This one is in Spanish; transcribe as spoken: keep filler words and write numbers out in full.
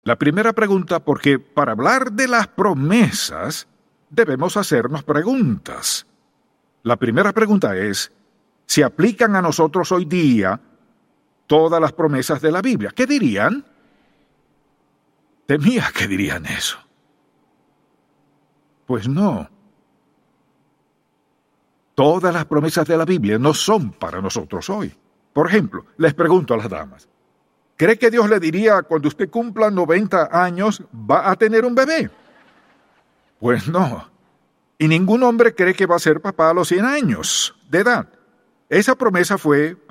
La primera pregunta, porque para hablar de las promesas, debemos hacernos preguntas. La primera pregunta es, ¿se aplican a nosotros hoy día todas las promesas de la Biblia? ¿Qué dirían? Temía que dirían eso. Pues no. Todas las promesas de la Biblia no son para nosotros hoy. Por ejemplo, les pregunto a las damas, ¿cree que Dios le diría cuando usted cumpla noventa años va a tener un bebé? Pues no. Y ningún hombre cree que va a ser papá a los cien años de edad. Esa promesa fue